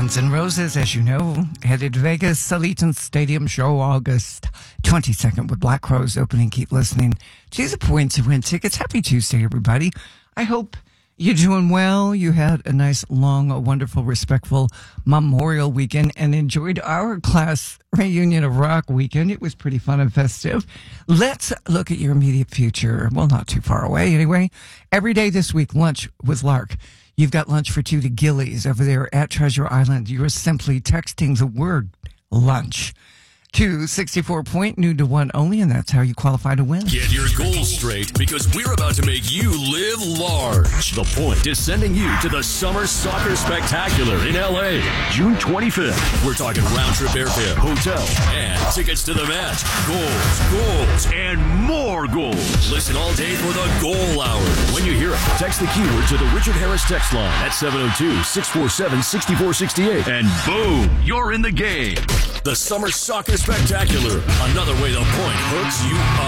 Guns N' Roses, as you know, headed to Vegas, Allegiant Stadium show August 22nd with Black Crowes opening. Keep listening. Choose a point to win tickets. Happy Tuesday, everybody. I hope you're doing well. You had a nice, long, wonderful, respectful Memorial weekend and enjoyed our class reunion of rock weekend. It was pretty fun and festive. Let's look at your immediate future. Well, not too far away anyway. Every day this week, lunch with Lark. You've got lunch for two to Gillies over there at Treasure Island. You're simply texting the word lunch to 64 point, new to one only, and that's how you qualify to win. Get your goals straight because we're about to make you live large. The Point is sending you to the Summer Soccer Spectacular in L.A. June 25th. We're talking round-trip airfare, hotel, and tickets to the match. Goals, and more goals. Listen all day for the Goal Hour. When you hear it, text the keyword to the Richard Harris text line at 702-647-6468. And boom, you're in the game. The Summer Soccer Spectacular. Another way the Point hooks you up.